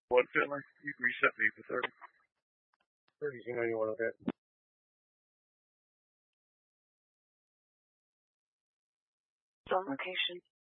What, Finley? You reset me for 30. 30, you know you want to hit. On location.